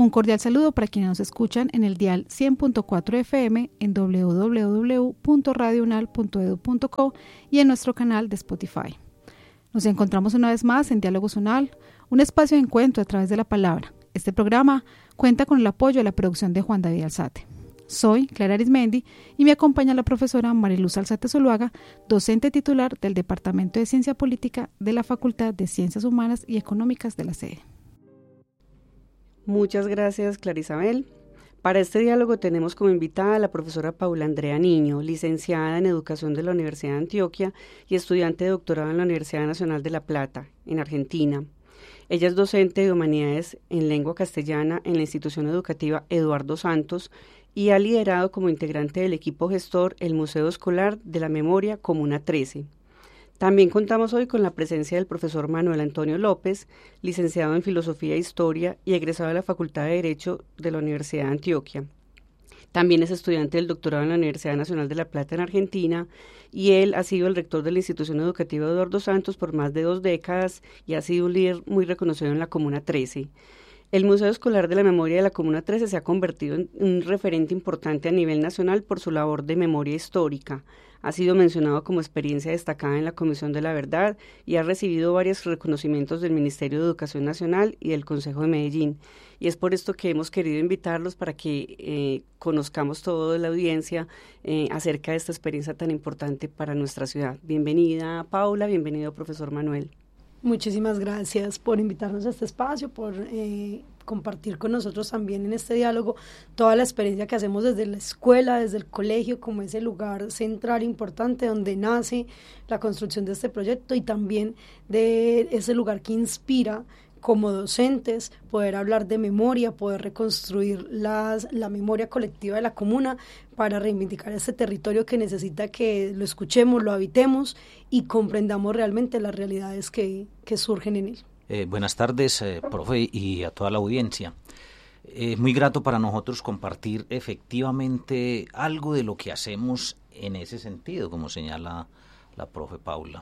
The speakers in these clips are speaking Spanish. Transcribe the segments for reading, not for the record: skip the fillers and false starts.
Un cordial saludo para quienes nos escuchan en el dial 100.4 FM, en www.radiounal.edu.co y en nuestro canal de Spotify. Nos encontramos una vez más en Diálogos UNAL, un espacio de encuentro a través de la palabra. Este programa cuenta con el apoyo de la producción de Juan David Alzate. Soy Clara Arismendi y me acompaña la profesora Mariluz Alzate Zuluaga, docente titular del Departamento de Ciencia Política de la Facultad de Ciencias Humanas y Económicas de la sede. Muchas gracias, Clara Isabel. Para este diálogo tenemos como invitada a la profesora Paula Andrea Niño, licenciada en Educación de la Universidad de Antioquia y estudiante de doctorado en la Universidad Nacional de La Plata, en Argentina. Ella es docente de Humanidades en Lengua Castellana en la institución educativa Eduardo Santos y ha liderado como integrante del equipo gestor el Museo Escolar de la Memoria Comuna 13. También contamos hoy con la presencia del profesor Manuel Antonio López, licenciado en Filosofía e Historia y egresado de la Facultad de Derecho de la Universidad de Antioquia. También es estudiante del doctorado en la Universidad Nacional de La Plata en Argentina y él ha sido el rector de la institución educativa Eduardo Santos por más de 2 décadas y ha sido un líder muy reconocido en la Comuna 13. El Museo Escolar de la Memoria de la Comuna 13 se ha convertido en un referente importante a nivel nacional por su labor de memoria histórica. Ha sido mencionado como experiencia destacada en la Comisión de la Verdad y ha recibido varios reconocimientos del Ministerio de Educación Nacional y del Consejo de Medellín. Y es por esto que hemos querido invitarlos para que conozcamos toda la audiencia acerca de esta experiencia tan importante para nuestra ciudad. Bienvenida, Paula, bienvenido, profesor Manuel. Muchísimas gracias por invitarnos a este espacio, por compartir con nosotros también en este diálogo toda la experiencia que hacemos desde la escuela, desde el colegio, como ese lugar central importante donde nace la construcción de este proyecto y también de ese lugar que inspira como docentes, poder hablar de memoria, poder reconstruir la memoria colectiva de la comuna para reivindicar este territorio que necesita que lo escuchemos, lo habitemos y comprendamos realmente las realidades que surgen en él. Buenas tardes, profe, y a toda la audiencia. Es muy grato para nosotros compartir efectivamente algo de lo que hacemos en ese sentido, como señala la profe Paula.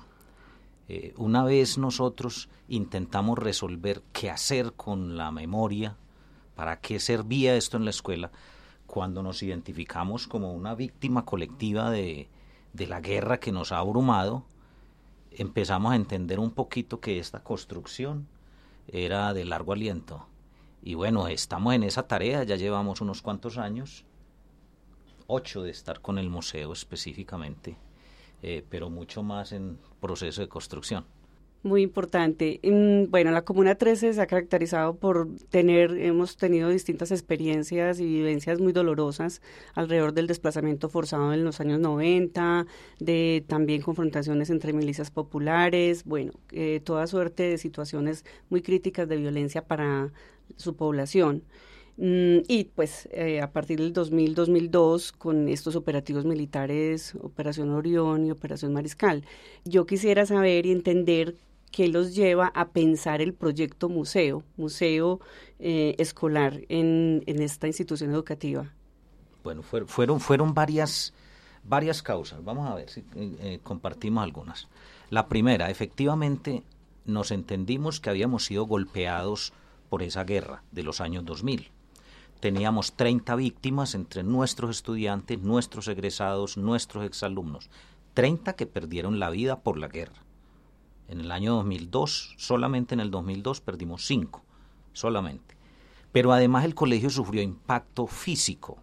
Una vez nosotros intentamos resolver qué hacer con la memoria, para qué servía esto en la escuela, cuando nos identificamos como una víctima colectiva de la guerra que nos ha abrumado, empezamos a entender un poquito que esta construcción era de largo aliento. Y bueno, estamos en esa tarea, ya llevamos unos cuantos años, 8 de estar con el museo específicamente, pero mucho más en proceso de construcción. Muy importante. Bueno, la Comuna 13 se ha caracterizado por hemos tenido distintas experiencias y vivencias muy dolorosas alrededor del desplazamiento forzado en los años 90, de también confrontaciones entre milicias populares, toda suerte de situaciones muy críticas de violencia para su población. Y pues a partir del 2002 con estos operativos militares, Operación Orión y Operación Mariscal. Yo quisiera saber y entender qué los lleva a pensar el proyecto museo escolar en esta institución educativa. Bueno, fueron varias causas. Vamos a ver si compartimos algunas. La primera, efectivamente, nos entendimos que habíamos sido golpeados por esa guerra de los años 2000. Teníamos 30 víctimas entre nuestros estudiantes, nuestros egresados, nuestros exalumnos. 30 que perdieron la vida por la guerra. En el año 2002, solamente en el 2002 perdimos 5, solamente. Pero además el colegio sufrió impacto físico.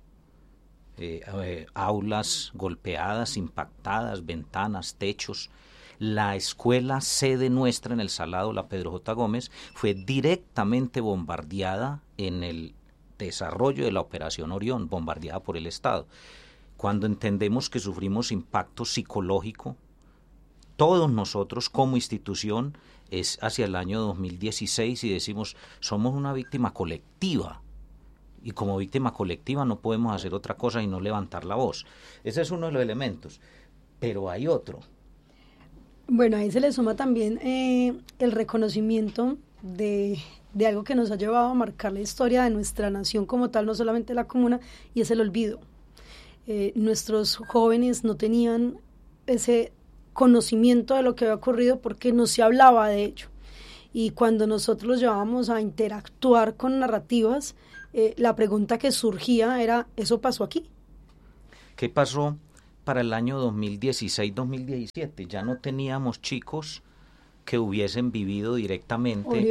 Aulas golpeadas, impactadas, ventanas, techos. La escuela sede nuestra en el Salado, la Pedro J. Gómez, fue directamente bombardeada en el desarrollo de la Operación Orión, bombardeada por el Estado. Cuando entendemos que sufrimos impacto psicológico, todos nosotros como institución, es hacia el año 2016 y decimos, somos una víctima colectiva. Y como víctima colectiva no podemos hacer otra cosa y no levantar la voz. Ese es uno de los elementos. Pero hay otro. Bueno, ahí se le suma también el reconocimiento de algo que nos ha llevado a marcar la historia de nuestra nación como tal, no solamente la comuna, y es el olvido. Nuestros jóvenes no tenían ese conocimiento de lo que había ocurrido porque no se hablaba de ello. y cuando nosotros los llevábamos a interactuar con narrativas, la pregunta que surgía era, ¿eso pasó aquí? ¿Qué pasó para el año 2016-2017? Ya no teníamos chicos que hubiesen vivido directamente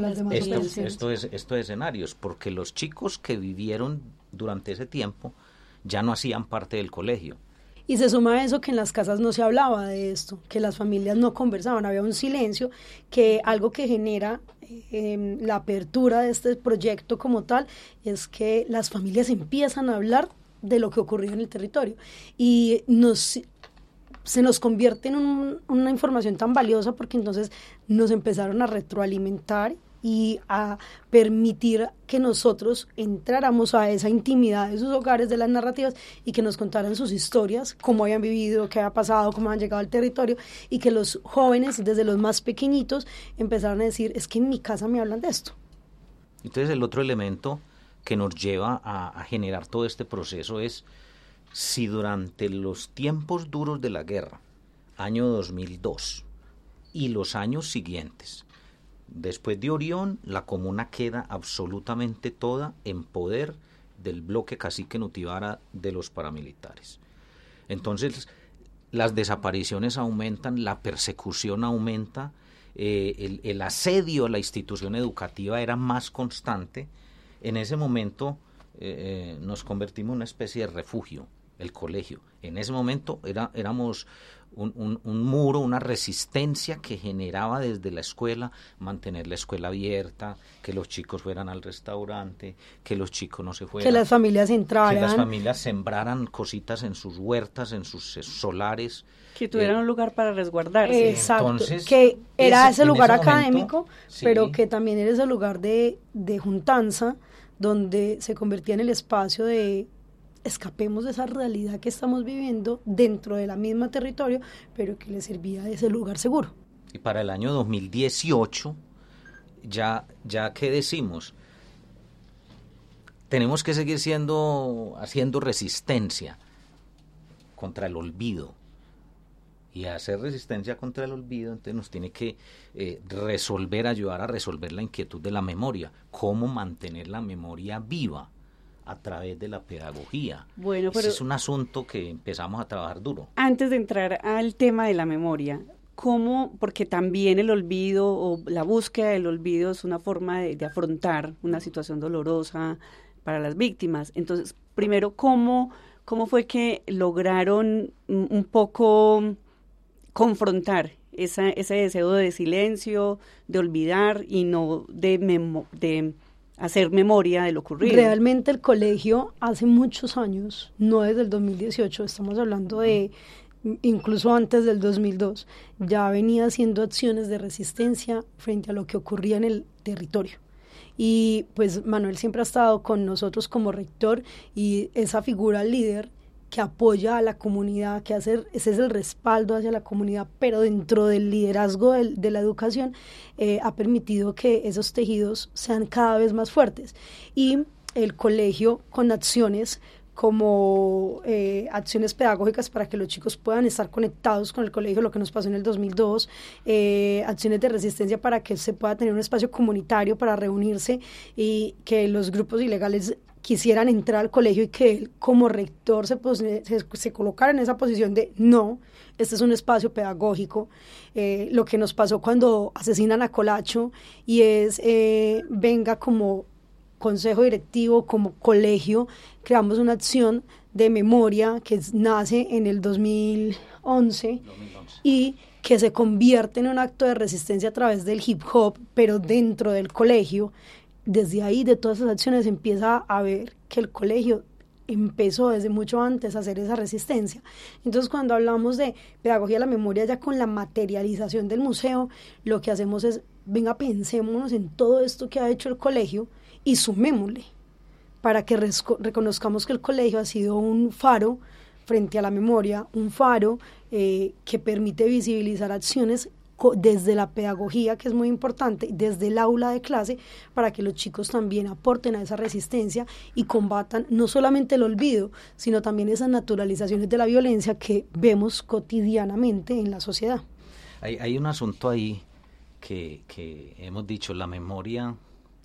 estos escenarios, porque los chicos que vivieron durante ese tiempo ya no hacían parte del colegio. Y se suma a eso que en las casas no se hablaba de esto, que las familias no conversaban, había un silencio, que algo que genera la apertura de este proyecto como tal es que las familias empiezan a hablar de lo que ocurría en el territorio y se nos convierte en una información tan valiosa, porque entonces nos empezaron a retroalimentar y a permitir que nosotros entráramos a esa intimidad de sus hogares, de las narrativas, y que nos contaran sus historias, cómo habían vivido, qué había pasado, cómo han llegado al territorio, y que los jóvenes, desde los más pequeñitos, empezaron a decir, es que en mi casa me hablan de esto. Entonces el otro elemento que nos lleva a generar todo este proceso es, si durante los tiempos duros de la guerra, año 2002, y los años siguientes, después de Orión, la comuna queda absolutamente toda en poder del bloque cacique Nutibara de los paramilitares. Entonces, las desapariciones aumentan, la persecución aumenta, el asedio a la institución educativa era más constante. En ese momento nos convertimos en una especie de refugio, el colegio. En ese momento éramos un muro, una resistencia que generaba desde la escuela mantener la escuela abierta, que los chicos fueran al restaurante, que los chicos no se fueran, que las familias entraran, que las familias sembraran cositas en sus huertas, en sus solares, que tuvieran un lugar para resguardarse. Exacto. Entonces, que era ese lugar académico, momento, sí, pero que también era ese lugar de juntanza, donde se convertía en el espacio de escapemos de esa realidad que estamos viviendo dentro de la misma territorio, pero que le servía de ese lugar seguro. Y para el año 2018, ya que decimos, tenemos que seguir haciendo resistencia contra el olvido. Y hacer resistencia contra el olvido, entonces nos tiene que ayudar a resolver la inquietud de la memoria. ¿Cómo mantener la memoria viva? A través de la pedagogía. Bueno, pero ese es un asunto que empezamos a trabajar duro. Antes de entrar al tema de la memoria, ¿cómo? Porque también el olvido o la búsqueda del olvido es una forma de afrontar una situación dolorosa para las víctimas. Entonces, primero, ¿cómo fue que lograron un poco confrontar ese deseo de silencio, de olvidar y no de hacer memoria de lo ocurrido? Realmente el colegio hace muchos años, no desde el 2018, estamos hablando de incluso antes del 2002, ya venía haciendo acciones de resistencia frente a lo que ocurría en el territorio. Y pues Manuel siempre ha estado con nosotros como rector, y esa figura líder que apoya a la comunidad, ese es el respaldo hacia la comunidad, pero dentro del liderazgo de la educación, ha permitido que esos tejidos sean cada vez más fuertes. Y el colegio, con acciones como acciones pedagógicas para que los chicos puedan estar conectados con el colegio, lo que nos pasó en el 2002, acciones de resistencia para que se pueda tener un espacio comunitario para reunirse y que los grupos ilegales quisieran entrar al colegio, y que él como rector se colocara en esa posición de no, este es un espacio pedagógico. Lo que nos pasó cuando asesinan a Colacho, y es venga como consejo directivo, como colegio, creamos una acción de memoria que nace en el 2011 y que se convierte en un acto de resistencia a través del hip hop, pero dentro del colegio. Desde ahí, de todas esas acciones, empieza a ver que el colegio empezó desde mucho antes a hacer esa resistencia. Entonces, cuando hablamos de pedagogía de la memoria, ya con la materialización del museo, lo que hacemos es, venga, pensémonos en todo esto que ha hecho el colegio y sumémosle, para que reconozcamos que el colegio ha sido un faro frente a la memoria, un faro que permite visibilizar acciones desde la pedagogía, que es muy importante, desde el aula de clase, para que los chicos también aporten a esa resistencia y combatan no solamente el olvido, sino también esas naturalizaciones de la violencia que vemos cotidianamente en la sociedad. Hay un asunto ahí que hemos dicho, la memoria,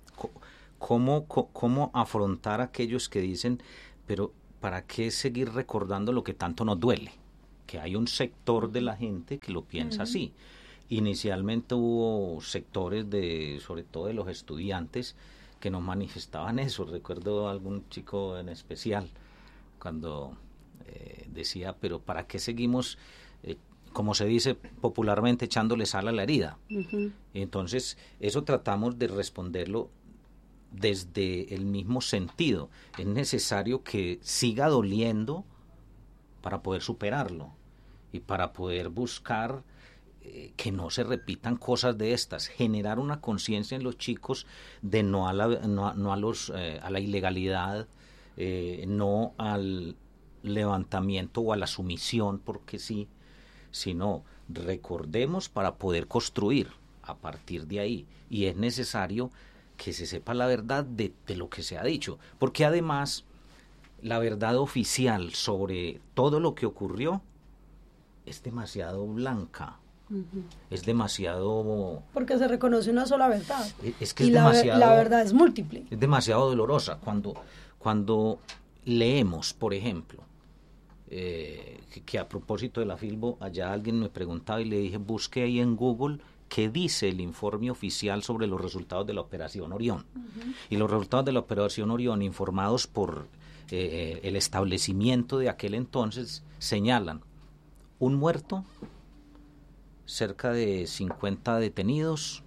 cómo afrontar a aquellos que dicen, pero ¿para qué seguir recordando lo que tanto nos duele? Que hay un sector de la gente que lo piensa así. Inicialmente hubo sectores sobre todo de los estudiantes, que nos manifestaban eso. Recuerdo a algún chico en especial cuando decía, pero ¿para qué seguimos, como se dice popularmente, echándole sal a la herida? Entonces, eso tratamos de responderlo desde el mismo sentido. Es necesario que siga doliendo para poder superarlo y para poder buscar que no se repitan cosas de estas, generar una conciencia en los chicos de no a la ilegalidad, no al levantamiento o a la sumisión porque sí, sino recordemos para poder construir a partir de ahí, y es necesario que se sepa la verdad de lo que se ha dicho, porque además la verdad oficial sobre todo lo que ocurrió es demasiado blanca. Es demasiado... Porque se reconoce una sola verdad. Es que y es demasiado... la verdad es múltiple. Es demasiado dolorosa. Cuando leemos, por ejemplo, que a propósito de la Filbo, allá alguien me preguntaba y le dije, busque ahí en Google qué dice el informe oficial sobre los resultados de la Operación Orión. Y los resultados de la Operación Orión, informados por el establecimiento de aquel entonces, señalan un muerto, cerca de 50 detenidos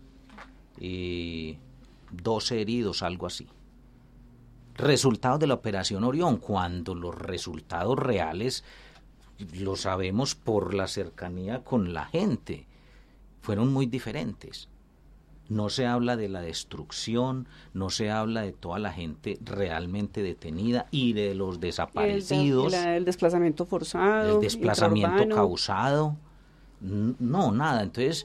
y 12 heridos, algo así. Resultados de la Operación Orión, cuando los resultados reales lo sabemos por la cercanía con la gente, fueron muy diferentes. No se habla de la destrucción, no se habla de toda la gente realmente detenida y de los desaparecidos. El desplazamiento forzado. El desplazamiento causado. No, nada. Entonces,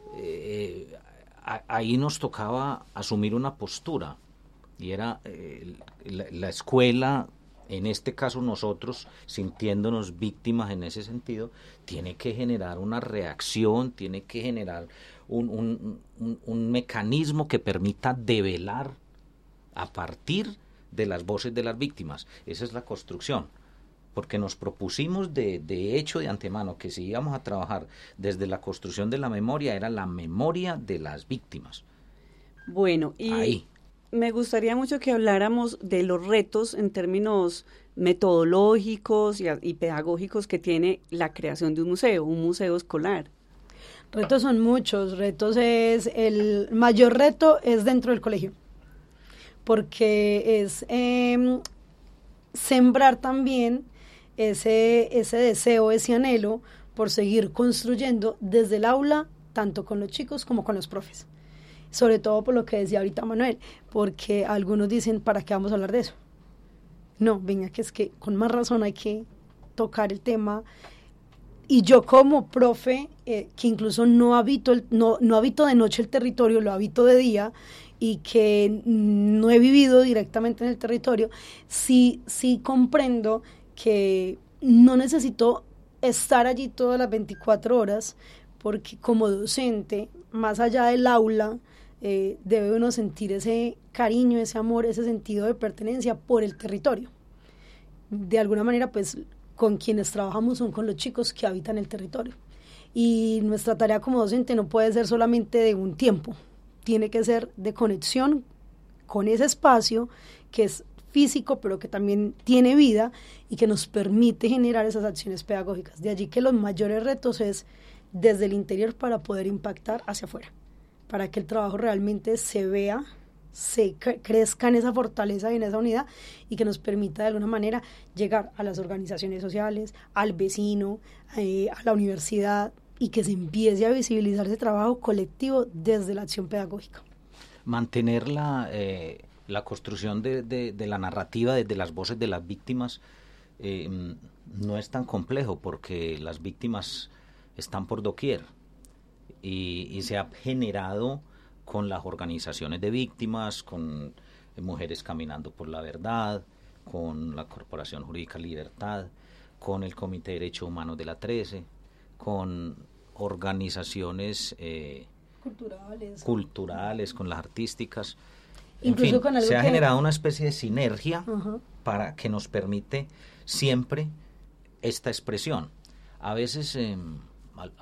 ahí nos tocaba asumir una postura, y era la escuela, en este caso nosotros, sintiéndonos víctimas en ese sentido, tiene que generar una reacción, tiene que generar un mecanismo que permita develar a partir de las voces de las víctimas. Esa es la construcción. Porque nos propusimos de hecho de antemano que si íbamos a trabajar desde la construcción de la memoria, era la memoria de las víctimas. Bueno, y ahí me gustaría mucho que habláramos de los retos en términos metodológicos y pedagógicos que tiene la creación de un museo escolar. Retos son muchos, el mayor reto es dentro del colegio, porque es sembrar también ese deseo, ese anhelo por seguir construyendo desde el aula, tanto con los chicos como con los profes. Sobre todo por lo que decía ahorita Manuel, porque algunos dicen, ¿para qué vamos a hablar de eso? No, venga, que es que con más razón hay que tocar el tema. Y yo como profe, que incluso no habito de noche el territorio, lo habito de día, y que no he vivido directamente en el territorio, sí comprendo que no necesito estar allí todas las 24 horas, porque como docente, más allá del aula, debe uno sentir ese cariño, ese amor, ese sentido de pertenencia por el territorio. De alguna manera, pues, con quienes trabajamos son con los chicos que habitan el territorio. Y nuestra tarea como docente no puede ser solamente de un tiempo, tiene que ser de conexión con ese espacio que es físico, pero que también tiene vida y que nos permite generar esas acciones pedagógicas. De allí que los mayores retos es desde el interior para poder impactar hacia afuera, para que el trabajo realmente se vea, crezca en esa fortaleza y en esa unidad, y que nos permita de alguna manera llegar a las organizaciones sociales, al vecino, a la universidad, y que se empiece a visibilizar ese trabajo colectivo desde la acción pedagógica. Mantener la construcción de la narrativa desde las voces de las víctimas no es tan complejo, porque las víctimas están por doquier y se ha generado con las organizaciones de víctimas, con Mujeres Caminando por la Verdad, con la Corporación Jurídica Libertad, con el Comité de Derechos Humanos de la 13, con organizaciones culturales, con las artísticas. Incluso en fin, con algo se ha que... generado una especie de sinergia Ajá. para que nos permite siempre esta expresión. A veces